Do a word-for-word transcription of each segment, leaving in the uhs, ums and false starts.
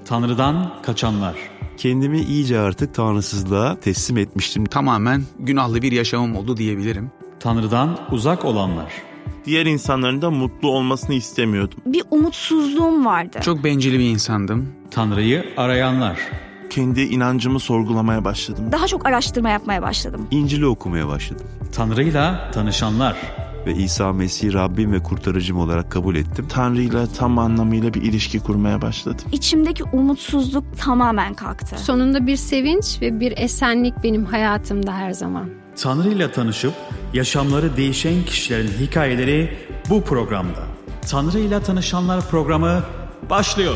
Tanrı'dan kaçanlar. Kendimi iyice artık tanrısızlığa teslim etmiştim. Tamamen günahlı bir yaşamım oldu diyebilirim. Tanrı'dan uzak olanlar. Diğer insanların da mutlu olmasını istemiyordum. Bir umutsuzluğum vardı. Çok bencil bir insandım. Tanrı'yı arayanlar. Kendi inancımı sorgulamaya başladım. Daha çok araştırma yapmaya başladım. İncil'i okumaya başladım. Tanrı'yla tanışanlar. Ve İsa Mesih'i Rabbim ve kurtarıcım olarak kabul ettim. Tanrı'yla tam anlamıyla bir ilişki kurmaya başladım. İçimdeki umutsuzluk tamamen kalktı. Sonunda bir sevinç ve bir esenlik benim hayatımda her zaman. Tanrı'yla tanışıp yaşamları değişen kişilerin hikayeleri bu programda. Tanrı'yla Tanışanlar programı başlıyor.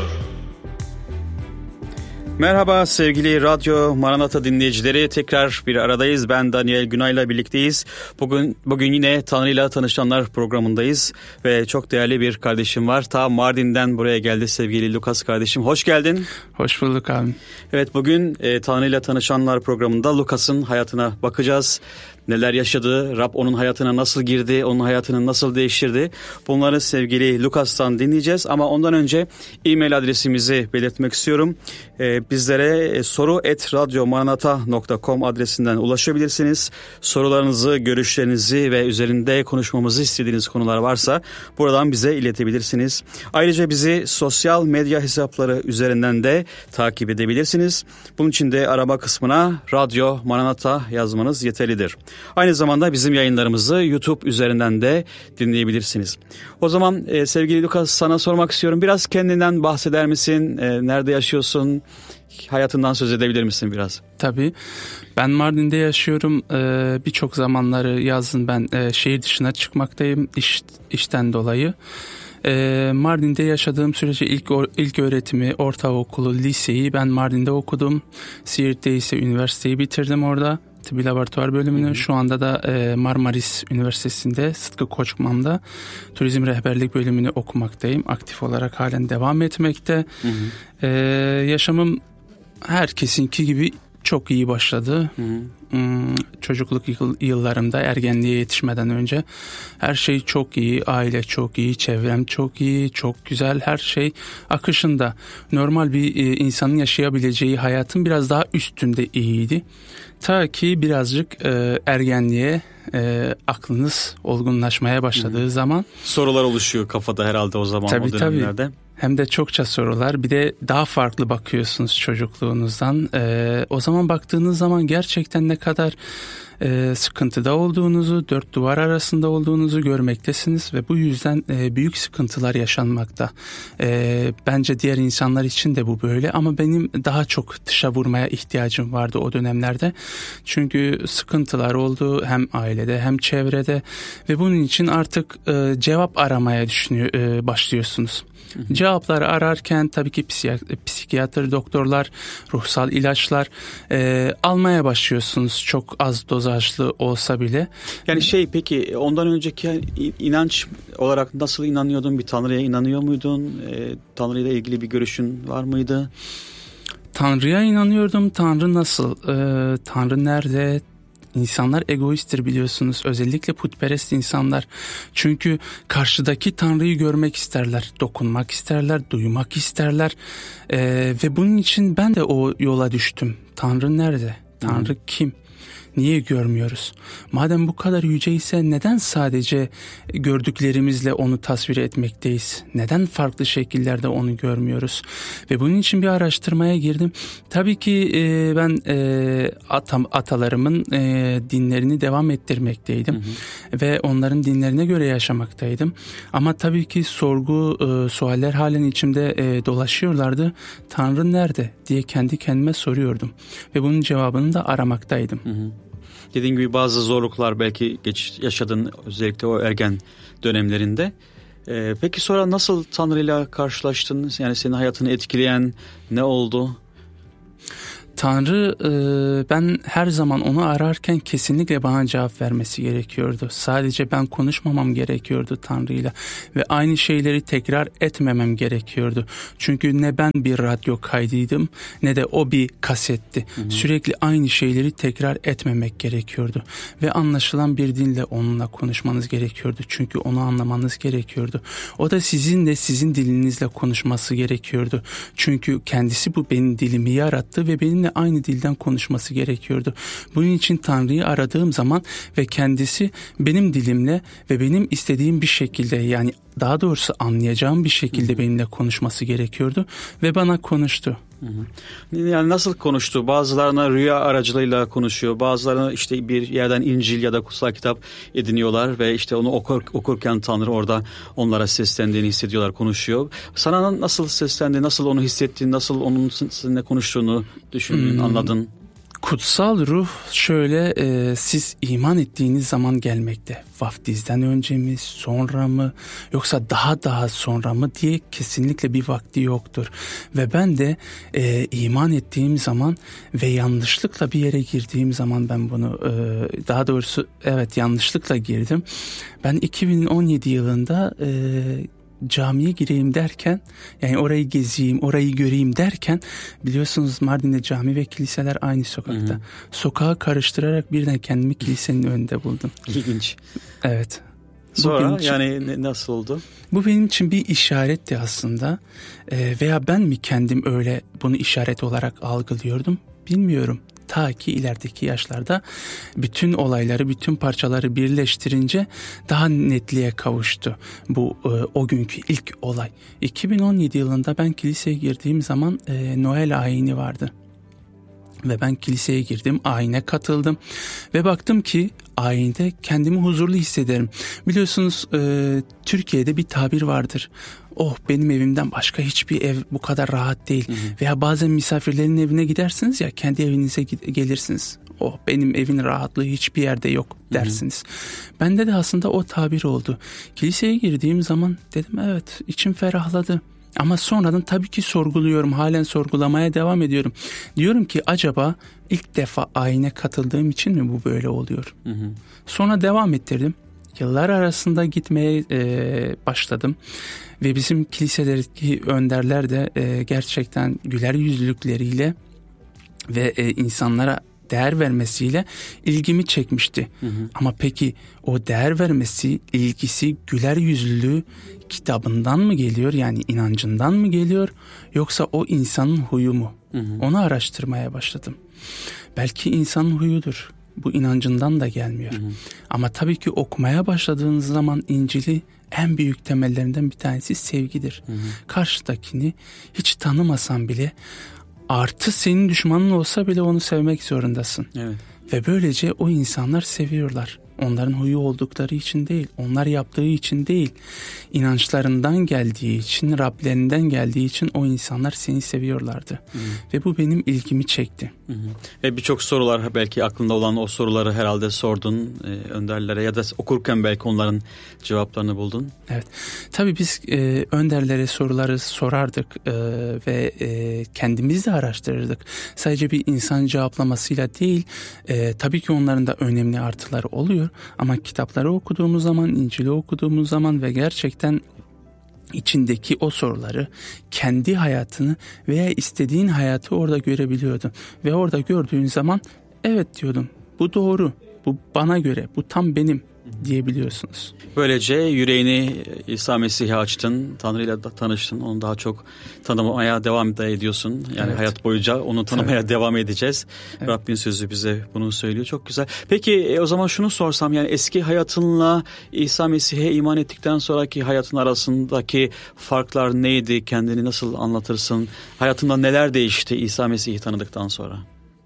Merhaba sevgili Radyo Maranata dinleyicileri, tekrar bir aradayız. Ben Daniel Günay'la birlikteyiz. Bugün bugün yine Tanrı'yla Tanışanlar programındayız ve çok değerli bir kardeşim var. Ta Mardin'den buraya geldi sevgili Lukas kardeşim. Hoş geldin. Hoş bulduk abi. Evet, bugün e, Tanrı'yla Tanışanlar programında Lukas'ın hayatına bakacağız. Neler yaşadı, Rab onun hayatına nasıl girdi, onun hayatını nasıl değiştirdi, bunları sevgili Lukas'tan dinleyeceğiz. Ama ondan önce e-mail adresimizi belirtmek istiyorum. Ee, bizlere soru et radyomaranata nokta com adresinden ulaşabilirsiniz. Sorularınızı, görüşlerinizi ve üzerinde konuşmamızı istediğiniz konular varsa buradan bize iletebilirsiniz. Ayrıca bizi sosyal medya hesapları üzerinden de takip edebilirsiniz. Bunun için de arama kısmına Radyo Maranata yazmanız yeterlidir. Aynı zamanda bizim yayınlarımızı YouTube üzerinden de dinleyebilirsiniz. O zaman e, sevgili Lukas, sana sormak istiyorum. Biraz kendinden bahseder misin? E, nerede yaşıyorsun? Hayatından söz edebilir misin biraz? Tabii. Ben Mardin'de yaşıyorum. Ee, birçok zamanları yazın ben e, şehir dışına çıkmaktayım iş, işten dolayı. Ee, Mardin'de yaşadığım sürece ilk ilk öğretimi, ortaokulu, liseyi ben Mardin'de okudum. Siirt'te ise üniversiteyi bitirdim orada. Tıbbi laboratuvar bölümünü. Hı hı. Şu anda da e, Marmaris Üniversitesi'nde Sıtkı Koçman'da turizm rehberlik bölümünü okumaktayım. Aktif olarak halen devam etmekte. Hı hı. E, yaşamım herkesinki gibi çok iyi başladı. Hı hı. Hmm, çocukluk yıllarımda, ergenliğe yetişmeden önce her şey çok iyi, aile çok iyi, çevrem çok iyi, çok güzel, her şey akışında. Normal bir e, insanın yaşayabileceği hayatın biraz daha üstünde iyiydi. Ta ki birazcık e, ergenliğe e, aklınız olgunlaşmaya başladığı Hı-hı. zaman. Sorular oluşuyor kafada herhalde o zaman, tabii, o dönemlerde. Tabii. Hem de çokça sorular. Bir de daha farklı bakıyorsunuz çocukluğunuzdan. Ee, o zaman baktığınız zaman gerçekten ne kadar e, sıkıntıda olduğunuzu, dört duvar arasında olduğunuzu görmektesiniz ve bu yüzden e, büyük sıkıntılar yaşanmakta. E, bence diğer insanlar için de bu böyle ama benim daha çok dışa vurmaya ihtiyacım vardı o dönemlerde. Çünkü sıkıntılar oldu hem ailede hem çevrede ve bunun için artık e, cevap aramaya düşünüyor, e, başlıyorsunuz. Hı hı. Cevapları ararken tabii ki psikiyatr, doktorlar, ruhsal ilaçlar e, almaya başlıyorsunuz, çok az dozajlı olsa bile. Yani şey, peki ondan önceki inanç olarak nasıl inanıyordun? Bir Tanrı'ya inanıyor muydun? E, Tanrı'yla ilgili bir görüşün var mıydı? Tanrı'ya inanıyordum. Tanrı nasıl? E, Tanrı nerede? İnsanlar egoisttir biliyorsunuz, özellikle putperest insanlar. Çünkü karşıdaki Tanrı'yı görmek isterler, dokunmak isterler, duymak isterler. Ee, ve bunun için ben de o yola düştüm. Tanrı nerede? Tanrı hmm. kim? Niye görmüyoruz? Madem bu kadar yüce ise neden sadece gördüklerimizle onu tasvir etmekteyiz? Neden farklı şekillerde onu görmüyoruz? Ve bunun için bir araştırmaya girdim. Tabii ki e, ben e, atam, atalarımın e, dinlerini devam ettirmekteydim. Hı hı. Ve onların dinlerine göre yaşamaktaydım. Ama tabii ki sorgu, e, sualler halen içimde e, dolaşıyorlardı. Tanrı nerede diye kendi kendime soruyordum. Ve bunun cevabını da aramaktaydım. Hı hı. Dediğin gibi bazı zorluklar belki geç yaşadın, özellikle o ergen dönemlerinde. Ee, peki sonra nasıl Tanrı'yla karşılaştın? Yani senin hayatını etkileyen ne oldu? Tanrı e, ben her zaman onu ararken kesinlikle bana cevap vermesi gerekiyordu. Sadece ben konuşmamam gerekiyordu Tanrı'yla ve aynı şeyleri tekrar etmemem gerekiyordu. Çünkü ne ben bir radyo kaydıydım ne de o bir kasetti. Hı hı. Sürekli aynı şeyleri tekrar etmemek gerekiyordu ve anlaşılan bir dille onunla konuşmanız gerekiyordu. Çünkü onu anlamanız gerekiyordu. O da sizinle sizin dilinizle konuşması gerekiyordu. Çünkü kendisi bu benim dilimi yarattı ve benimle aynı dilden konuşması gerekiyordu. Bunun için Tanrı'yı aradığım zaman ve kendisi benim dilimle ve benim istediğim bir şekilde, yani daha doğrusu anlayacağım bir şekilde Hı-hı. benimle konuşması gerekiyordu ve bana konuştu. Hı-hı. Yani nasıl konuştu? Bazılarına rüya aracılığıyla konuşuyor. Bazılarına işte bir yerden İncil ya da kutsal kitap ediniyorlar ve işte onu okur, okurken Tanrı orada onlara seslendiğini hissediyorlar, konuşuyor. Sana nasıl seslendi, nasıl onu hissettin, nasıl onun sizinle konuştuğunu düşündün, hmm. anladın? Kutsal ruh şöyle, e, siz iman ettiğiniz zaman gelmekte. Vaftizden önce mi, sonra mı, yoksa daha daha sonra mı diye kesinlikle bir vakti yoktur. Ve ben de e, iman ettiğim zaman ve yanlışlıkla bir yere girdiğim zaman ben bunu, e, daha doğrusu evet yanlışlıkla girdim. Ben iki bin on yedi yılında e, camiye gireyim derken, yani orayı gezeyim, orayı göreyim derken, biliyorsunuz Mardin'de cami ve kiliseler aynı sokakta. Hı hı. Sokağı karıştırarak birden kendimi kilisenin önünde buldum. İlginç. Evet. Sonra için, yani nasıl oldu? Bu benim için bir işaretti aslında. Ee, veya ben mi kendim öyle bunu işaret olarak algılıyordum bilmiyorum. Ta ki ilerideki yaşlarda bütün olayları, bütün parçaları birleştirince daha netliğe kavuştu bu e, o günkü ilk olay. iki bin on yedi yılında ben kiliseye girdiğim zaman e, Noel ayini vardı. Ve ben kiliseye girdim, ayine katıldım ve baktım ki ayinde kendimi huzurlu hissederim. Biliyorsunuz e, Türkiye'de bir tabir vardır. Oh, benim evimden başka hiçbir ev bu kadar rahat değil. Hı hı. Veya bazen misafirlerin evine gidersiniz ya, kendi evinize gelirsiniz. Oh, benim evin rahatlığı hiçbir yerde yok dersiniz. Hı hı. Bende de aslında o tabir oldu. Kiliseye girdiğim zaman dedim evet, içim ferahladı. Ama sonradan tabii ki sorguluyorum, halen sorgulamaya devam ediyorum. Diyorum ki acaba ilk defa ayine katıldığım için mi bu böyle oluyor? Hı hı. Sonra devam ettirdim. Yıllar arasında gitmeye e, başladım. Ve bizim kilisedeki önderler de e, gerçekten güler yüzlülükleriyle ve e, insanlara değer vermesiyle ilgimi çekmişti. Hı hı. Ama peki o değer vermesi, ilgisi, güler yüzlülüğü kitabından mı geliyor, yani inancından mı geliyor, yoksa o insanın huyu mu? Hı hı. Onu araştırmaya başladım. Belki insanın huyudur. Bu inancından da gelmiyor. Hı hı. Ama tabii ki okumaya başladığınız zaman İncil'i en büyük temellerinden bir tanesi sevgidir. Hı hı. Karşıdakini hiç tanımasan bile, artı senin düşmanın olsa bile onu sevmek zorundasın. Evet. Ve böylece o insanlar seviyorlar. Onların huyu oldukları için değil, onlar yaptığı için değil, inançlarından geldiği için, Rablerinden geldiği için o insanlar seni seviyorlardı. Hı. Ve bu benim ilgimi çekti. Hı hı. Ve birçok sorular, belki aklında olan o soruları herhalde sordun e, önderlere ya da okurken belki onların cevaplarını buldun. Evet. Tabii biz e, önderlere soruları sorardık e, ve e, kendimiz de araştırırdık. Sadece bir insan cevaplamasıyla değil, e, tabii ki onların da önemli artıları oluyor. Ama kitapları okuduğumuz zaman, İncil'i okuduğumuz zaman ve gerçekten içindeki o soruları, kendi hayatını veya istediğin hayatı orada görebiliyordun. Ve orada gördüğün zaman evet diyordum, bu doğru, bu bana göre, bu tam benim diyebiliyorsunuz. Böylece yüreğini İsa Mesih'e açtın, Tanrı ile tanıştın, onu daha çok tanımaya devam da ediyorsun. Yani evet. Hayat boyunca onu tanımaya evet. devam edeceğiz. Evet. Rabbin sözü bize bunu söylüyor. Çok güzel. Peki e, o zaman şunu sorsam, yani eski hayatınla İsa Mesih'e iman ettikten sonraki hayatın arasındaki farklar neydi? Kendini nasıl anlatırsın? Hayatında neler değişti İsa Mesih'i tanıdıktan sonra?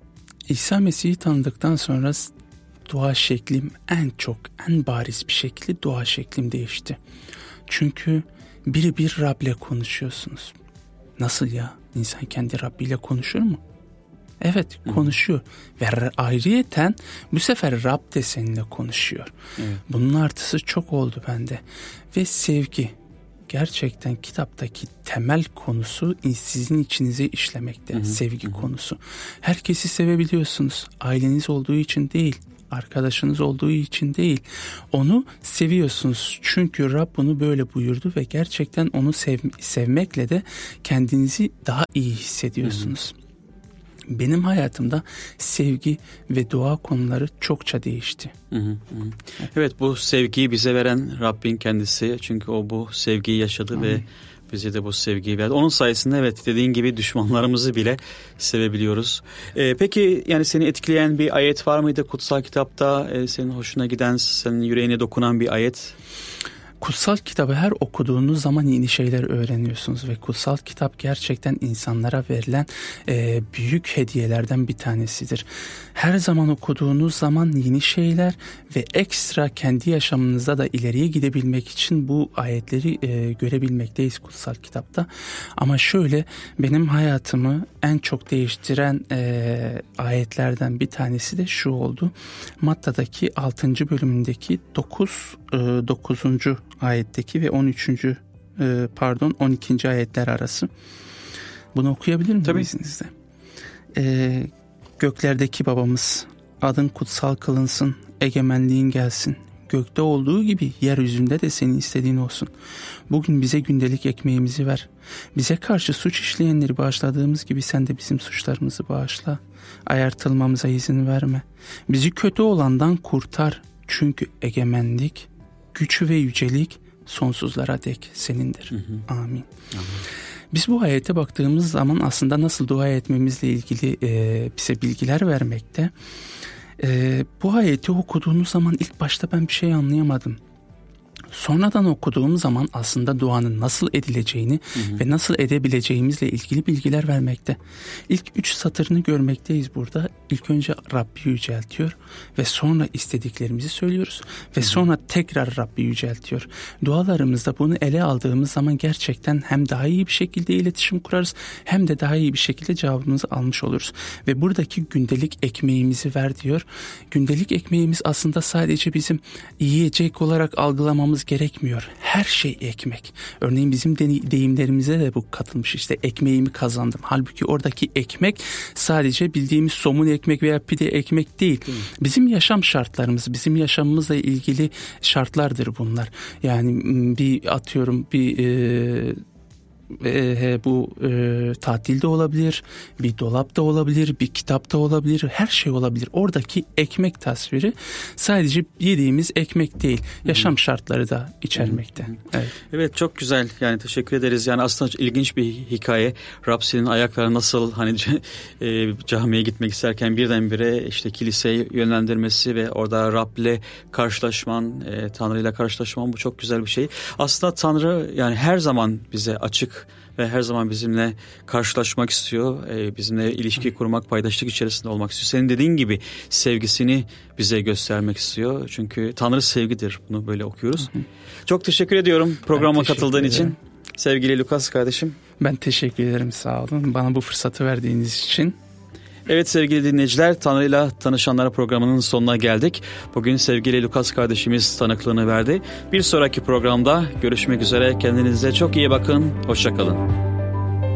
İsa Mesih'i tanıdıktan sonra dua şeklim en çok, en bariz bir şekilde dua şeklim değişti. Çünkü biri bir Rab'le konuşuyorsunuz. Nasıl ya? İnsan kendi Rabbiyle konuşur mu? Evet, konuşuyor. Hı. Ve ayrıyeten bu sefer Rab de seninle konuşuyor. Evet. Bunun artısı çok oldu bende. Ve sevgi. gerçekten kitaptaki temel konusu sizin içinize işlemekte. Hı hı. Sevgi hı hı. konusu. Herkesi sevebiliyorsunuz. Aileniz olduğu için değil. Arkadaşınız olduğu için değil. Onu seviyorsunuz. Çünkü Rab bunu böyle buyurdu ve gerçekten onu sev, sevmekle de kendinizi daha iyi hissediyorsunuz. Hı hı. Benim hayatımda sevgi ve dua konuları çokça değişti. Hı hı hı. Evet, bu sevgiyi bize veren Rabbin kendisi. Çünkü o bu sevgiyi yaşadı hı. ve bize de bu sevgiyi verdi. Onun sayesinde evet dediğin gibi düşmanlarımızı bile sevebiliyoruz. Ee, peki yani seni etkileyen bir ayet var mıydı kutsal kitapta? Ee, senin hoşuna giden, senin yüreğine dokunan bir ayet? Kutsal kitabı her okuduğunuz zaman yeni şeyler öğreniyorsunuz ve kutsal kitap gerçekten insanlara verilen e, büyük hediyelerden bir tanesidir. Her zaman okuduğunuz zaman yeni şeyler ve ekstra kendi yaşamınızda da ileriye gidebilmek için bu ayetleri e, görebilmekteyiz kutsal kitapta. Ama şöyle, benim hayatımı en çok değiştiren e, ayetlerden bir tanesi de şu oldu. Matta'daki altıncı bölümündeki dokuz dokuzuncu ayetteki ve on üçüncü pardon on ikinci ayetler arası. Bunu okuyabilir miyim Tabii. izninizle? Ee, göklerdeki babamız, adın kutsal kılınsın, egemenliğin gelsin. Gökte olduğu gibi yeryüzünde de senin istediğin olsun. Bugün bize gündelik ekmeğimizi ver. Bize karşı suç işleyenleri bağışladığımız gibi sen de bizim suçlarımızı bağışla. Ayartılmamıza izin verme. Bizi kötü olandan kurtar. Çünkü egemenlik, güç ve yücelik sonsuzlara dek senindir. Hı hı. Amin. Amin. Biz bu ayete baktığımız zaman aslında nasıl dua etmemizle ilgili e, bize bilgiler vermekte. E, bu ayeti okuduğumuz zaman ilk başta ben bir şey anlayamadım. Sonradan okuduğum zaman aslında duanın nasıl edileceğini hı hı. ve nasıl edebileceğimizle ilgili bilgiler vermekte. İlk üç satırını görmekteyiz burada. İlk önce Rabbi yüceltiyor ve sonra istediklerimizi söylüyoruz ve hı hı. sonra tekrar Rabbi yüceltiyor. Dualarımızda bunu ele aldığımız zaman gerçekten hem daha iyi bir şekilde iletişim kurarız hem de daha iyi bir şekilde cevabımızı almış oluruz. Ve buradaki gündelik ekmeğimizi ver diyor. Gündelik ekmeğimiz aslında sadece bizim yiyecek olarak algılamamız gerekmiyor. Her şey ekmek. Örneğin bizim deyimlerimize de bu katılmış, işte ekmeğimi kazandım. Halbuki oradaki ekmek sadece bildiğimiz somun ekmek veya pide ekmek değil. değil. Bizim yaşam şartlarımız, bizim yaşamımızla ilgili şartlardır bunlar. Yani bir atıyorum bir e, E, bu e, tatilde olabilir, bir dolapta olabilir, bir kitapta olabilir, her şey olabilir. Oradaki ekmek tasviri sadece yediğimiz ekmek değil, yaşam Hı-hı. şartları da içermekte. Hı-hı. Evet. Evet, çok güzel. Yani teşekkür ederiz. Yani aslında ilginç bir hikaye. Rab senin ayakları nasıl hani e, camiye gitmek isterken birdenbire işte kiliseye yönlendirmesi ve orada Rab'le karşılaşman, e, Tanrı'yla karşılaşman, bu çok güzel bir şey. Aslında Tanrı yani her zaman bize açık ve her zaman bizimle karşılaşmak istiyor. Bizimle ilişki kurmak, paydaşlık içerisinde olmak istiyor. Senin dediğin gibi sevgisini bize göstermek istiyor. Çünkü Tanrı sevgidir. Bunu böyle okuyoruz. Hı hı. Çok teşekkür ediyorum programa teşekkür katıldığın ederim. için. Sevgili Lukas kardeşim. Ben teşekkür ederim, sağ olun. Bana bu fırsatı verdiğiniz için. Evet sevgili dinleyiciler, Tanrı'yla Tanışanlar programının sonuna geldik. Bugün sevgili Lukas kardeşimiz tanıklığını verdi. Bir sonraki programda görüşmek üzere. Kendinize çok iyi bakın. Hoşça kalın.